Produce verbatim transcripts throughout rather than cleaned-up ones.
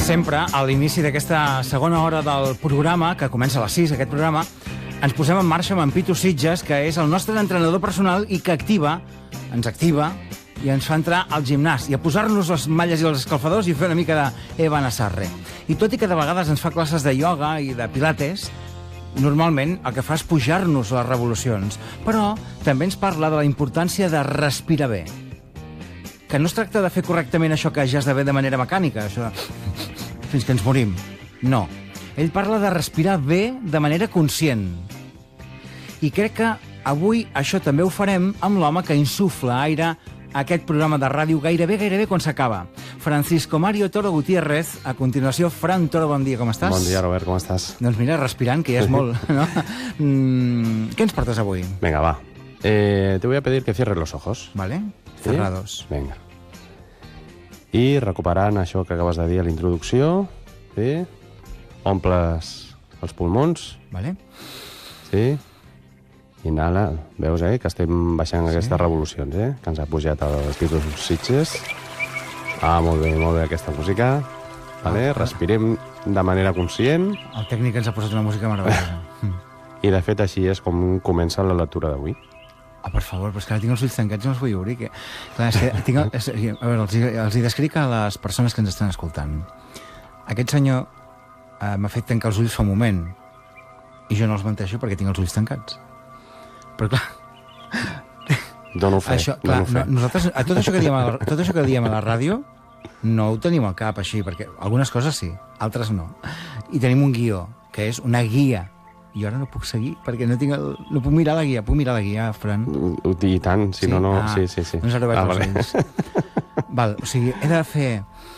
sempre, a l'inici d'aquesta segona hora del programa, que comença a les sis, aquest programa, ens posem en marxa amb en Pitu Sitges, que és el nostre entrenador personal i que activa, ens activa, i ens fa entrar al gimnàs i a posar-nos les malles i els escalfadors i fer una mica d'Eva Nassarre. I tot i que de vegades ens fa classes de ioga i de pilates, normalment el que fa és pujar-nos les revolucions. Però també ens parla de la importància de respirar bé. Que no es tracta de fer correctament això que ja esdevé de manera mecànica, això fins que ens morim. No. Ell parla de respirar bé de manera conscient. I crec que avui això també ho farem amb l'home que insufla aire a aquest programa de ràdio gairebé, gairebé quan s'acaba. Francisco Mario Toro Gutiérrez. A continuació, Fran Toro, bon dia, com estàs? Bon dia, Robert, com estàs? Doncs mira, respirant, que ja és molt, no? Mm, què ens portes avui? Venga, va. Eh, te voy a pedir que cierres los ojos. Vale, ¿Sí? cerrados. Venga. I recuperant això que acabes de dir a la introducció, sí? Omples els pulmons. Vale. Sí? Inhala. Veus, eh, que estem baixant Sí. aquestes revolucions, eh? Que ens ha pujat els Pitu Sitges. Ah, molt bé, molt bé aquesta música. Vale? Ah, Respirem de manera conscient El tècnic ens ha posat una música meravellosa. i, de fet, així és com comença la lectura d'avui. Ah, per favor, però és que ara tinc els ulls tancats i no els vull obrir. Que... Clar, és que tinc el... és... A veure, els, hi- els hi descric a les persones que ens estan escoltant. Aquest senyor eh, m'ha fet tancar els ulls fa un moment i jo no els menteixo perquè tinc els ulls tancats. Però clar, Dono fe, això, clar dono fe. no, nosaltres, a tot això, que diem a la, tot això que diem a la ràdio no ho tenim al cap així, perquè algunes coses sí, altres no. I tenim un guió, que és una guia. I jo ara no puc seguir, perquè no tinc el... no puc mirar la guia. Puc mirar la guia, Fran? I tant, si no, no... Ah, Sí, sí, sí. No s'ha obert Ah, els vale. ulls. Val, o sigui, he de fer...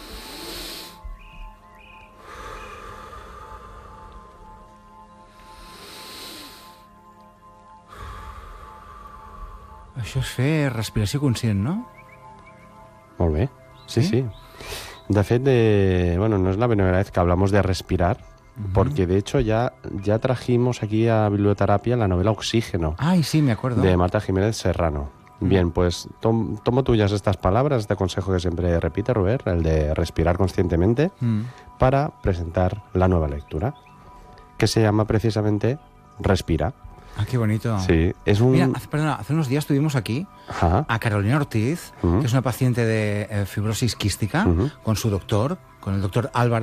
Això és fer respiració conscient, no? Molt bé. Sí, ¿Sí? sí. De fet, de, bueno, no es la primera vez que hablamos de respirar, Ujú. porque de hecho ya, ya trajimos aquí a Biblioterapia la novela Oxígeno, Ay, sí, me acuerdo. de Marta Jiménez Serrano. Bien, pues tom- tomo tuyas estas palabras, este consejo que siempre repite Robert, el de respirar conscientemente, Mm. para presentar la nueva lectura, que se llama precisamente Respira. Ah, qué bonito. Sí, es un... Mira, hace, perdona, hace unos días tuvimos aquí Ajá. a Carolina Ortiz, Ujú. que es una paciente de eh, fibrosis quística, Ujú. con su doctor, con el doctor Álvaro.